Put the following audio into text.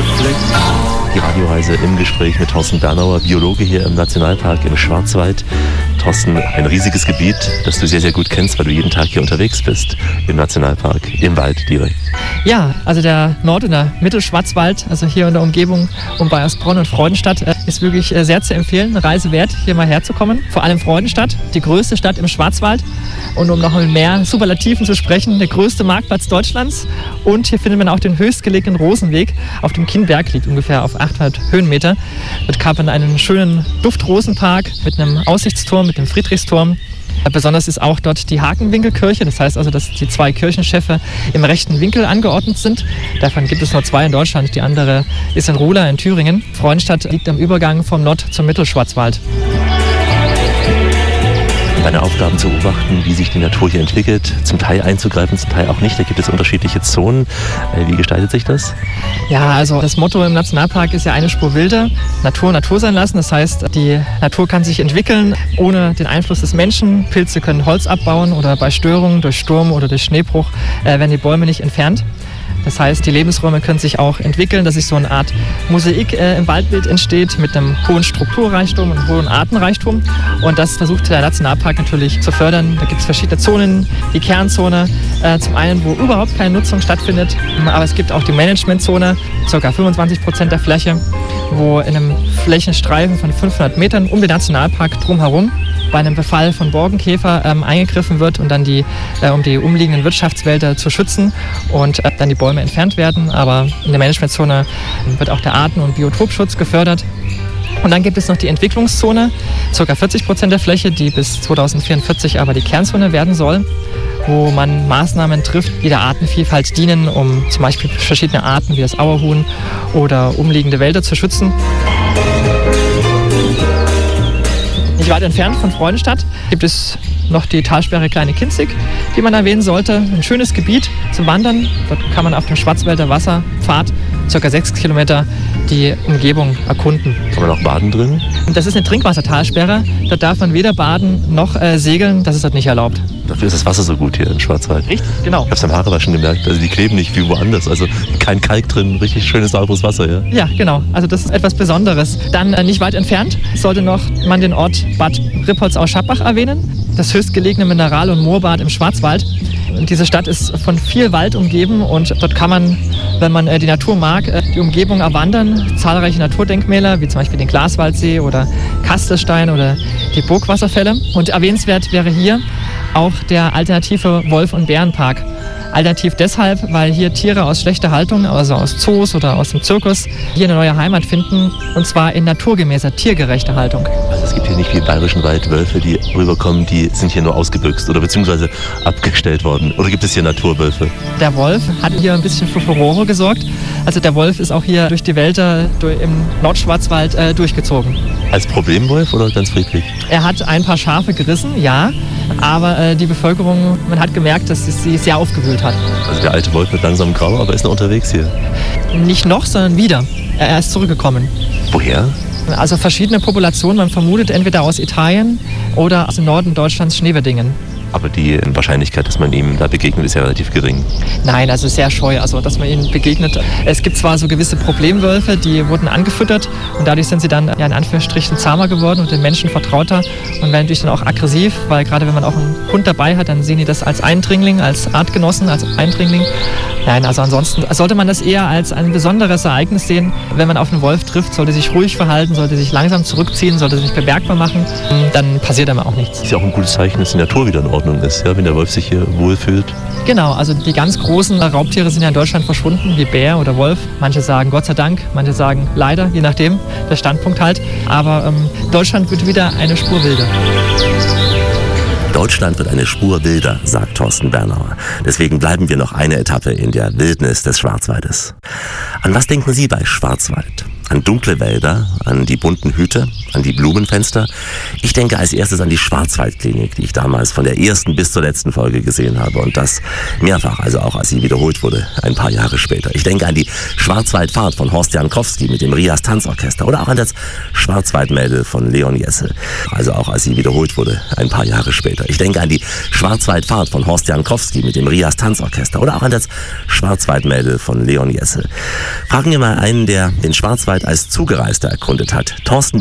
Schnupfleck. Die Radioreise im Gespräch mit Thorsten Bernauer, Biologe hier im Nationalpark im Schwarzwald. Thorsten, ein riesiges Gebiet, das du sehr, sehr gut kennst, weil du jeden Tag hier unterwegs bist im Nationalpark, im Wald direkt. Ja, also der Nord- und der Mittelschwarzwald, also hier in der Umgebung um Baiersbronn und Freudenstadt, ist wirklich sehr zu empfehlen, eine Reise wert, hier mal herzukommen. Vor allem Freudenstadt, die größte Stadt im Schwarzwald. Und um noch mit mehr Superlativen zu sprechen, der größte Marktplatz Deutschlands. Und hier findet man auch den höchstgelegenen Rosenweg auf dem Kienberg, liegt ungefähr auf 800 Höhenmeter. Dort kann man einen schönen Duftrosenpark mit einem Aussichtsturm, mit dem Friedrichsturm. Besonders ist auch dort die Hakenwinkelkirche, das heißt also, dass die zwei Kirchenschiffe im rechten Winkel angeordnet sind. Davon gibt es nur 2 in Deutschland, die andere ist in Ruhla in Thüringen. Freudenstadt liegt am Übergang vom Nord- zum Mittelschwarzwald. Deine Aufgaben zu beobachten, wie sich die Natur hier entwickelt, zum Teil einzugreifen, zum Teil auch nicht. Da gibt es unterschiedliche Zonen. Wie gestaltet sich das? Ja, also das Motto im Nationalpark ist ja eine Spur wilder, Natur Natur sein lassen. Das heißt, die Natur kann sich entwickeln ohne den Einfluss des Menschen. Pilze können Holz abbauen oder bei Störungen durch Sturm oder durch Schneebruch werden die Bäume nicht entfernt. Das heißt, die Lebensräume können sich auch entwickeln, dass sich so eine Art Mosaik im Waldbild entsteht mit einem hohen Strukturreichtum und einem hohen Artenreichtum. Und das versucht der Nationalpark natürlich zu fördern. Da gibt es verschiedene Zonen, die Kernzone, zum einen, wo überhaupt keine Nutzung stattfindet, aber es gibt auch die Managementzone, ca. 25% der Fläche, wo in einem Flächenstreifen von 500 Metern um den Nationalpark drumherum bei einem Befall von Borkenkäfer eingegriffen wird und dann um die umliegenden Wirtschaftswälder zu schützen und dann die Bäume entfernt werden. Aber in der Managementzone wird auch der Arten- und Biotopschutz gefördert. Und dann gibt es noch die Entwicklungszone, ca. 40% der Fläche, die bis 2044 aber die Kernzone werden soll, wo man Maßnahmen trifft, die der Artenvielfalt dienen, um zum Beispiel verschiedene Arten wie das Auerhuhn oder umliegende Wälder zu schützen. Nicht weit entfernt von Freudenstadt gibt es noch die Talsperre Kleine Kinzig, die man erwähnen sollte. Ein schönes Gebiet zum Wandern. Dort kann man auf dem Schwarzwälder Wasserpfad ca. 6 Kilometer die Umgebung erkunden. Kann man auch baden drin? Das ist eine Trinkwassertalsperre. Dort darf man weder baden noch segeln. Das ist dort nicht erlaubt. Dafür ist das Wasser so gut hier im Schwarzwald. Richtig, genau. Ich habe es beim Haarewaschen gemerkt. Also die kleben nicht wie woanders. Also kein Kalk drin, richtig schönes, sauberes Wasser. Ja, ja, genau. Also das ist etwas Besonderes. Dann nicht weit entfernt sollte noch man den Ort Bad Rippoldsau-Schappach erwähnen. Das höchstgelegene Mineral- und Moorbad im Schwarzwald. Und diese Stadt ist von viel Wald umgeben und dort kann man, wenn man die Natur mag, die Umgebung erwandern. Zahlreiche Naturdenkmäler, wie zum Beispiel den Glaswaldsee oder Kastelstein oder die Burgwasserfälle. Und erwähnenswert wäre hier auch der alternative Wolf- und Bärenpark. Alternativ deshalb, weil hier Tiere aus schlechter Haltung, also aus Zoos oder aus dem Zirkus, hier eine neue Heimat finden, und zwar in naturgemäßer, tiergerechter Haltung. Also es gibt hier nicht wie im Bayerischen Wald Wölfe, die rüberkommen, die sind hier nur ausgebüxt oder beziehungsweise abgestellt worden. Oder gibt es hier Naturwölfe? Der Wolf hat hier ein bisschen für Furore gesorgt. Also der Wolf ist auch hier durch die Wälder im Nordschwarzwald durchgezogen. Als Problemwolf oder ganz friedlich? Er hat ein paar Schafe gerissen, ja. Aber die Bevölkerung, man hat gemerkt, dass sie sehr aufgewühlt hat. Also der alte Wolf wird langsam grau, aber ist noch unterwegs hier? Nicht noch, sondern wieder. Er ist zurückgekommen. Woher? Also verschiedene Populationen, man vermutet entweder aus Italien oder aus dem Norden Deutschlands, Schneewerdingen. Aber die Wahrscheinlichkeit, dass man ihm da begegnet, ist ja relativ gering. Nein, also sehr scheu, also dass man ihnen begegnet. Es gibt zwar so gewisse Problemwölfe, die wurden angefüttert und dadurch sind sie dann ja in Anführungsstrichen zahmer geworden und den Menschen vertrauter und werden natürlich dann auch aggressiv, weil gerade wenn man auch einen Hund dabei hat, dann sehen die das als Eindringling, als Artgenossen, als Eindringling. Nein, also ansonsten sollte man das eher als ein besonderes Ereignis sehen. Wenn man auf einen Wolf trifft, sollte sich ruhig verhalten, sollte sich langsam zurückziehen, sollte sich bemerkbar machen, dann passiert einem auch nichts. Das ist ja auch ein gutes Zeichen, dass die Natur wieder in Ordnung ist, ja, wenn der Wolf sich hier wohlfühlt. Genau, also die ganz großen Raubtiere sind ja in Deutschland verschwunden, wie Bär oder Wolf. Manche sagen Gott sei Dank, manche sagen leider, je nachdem, der Standpunkt halt. Aber Deutschland wird wieder eine Spur wilder. Deutschland wird eine Spur wilder, sagt Thorsten Bernauer. Deswegen bleiben wir noch eine Etappe in der Wildnis des Schwarzwaldes. An was denken Sie bei Schwarzwald? an dunkle Wälder, an die bunten Hüte, an die Blumenfenster. Ich denke als erstes an die Schwarzwaldklinik, die ich damals von der ersten bis zur letzten Folge gesehen habe und das mehrfach, also auch als sie wiederholt wurde, ein paar Jahre später. Ich denke an die Schwarzwaldfahrt von Horst Jankowski mit dem Rias Tanzorchester oder auch an das Schwarzwaldmädel von Leon Jesse, also auch als sie wiederholt wurde, ein paar Jahre später. Ich denke an die Schwarzwaldfahrt von Horst Jankowski mit dem Rias Tanzorchester oder auch an das Schwarzwaldmädel von Leon Jesse. Fragen wir mal einen, der den Schwarzwald als Zugereister erkundet hat. Thorsten